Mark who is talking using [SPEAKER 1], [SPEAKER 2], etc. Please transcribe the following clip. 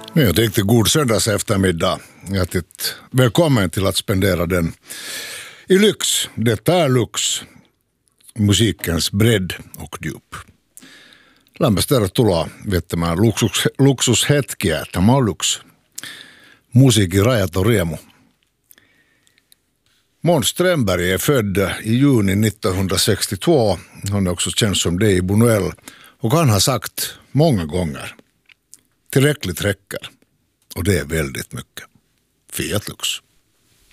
[SPEAKER 1] Jag tänkte god söndags eftermiddag. Välkommen till att spendera den i lyx. Detta är Lux. Musikens bredd och djup. Lämpästärä tulla viettämään luksushetkiä. Tämä on Lux. Musiikin rajat och riemu. Måns Strömberg är född i juni 1962. Han är också känd som Dave Buñuel. Och han har sagt många gånger: tillräckligt räcker. Och det är väldigt mycket. Fiat Lux.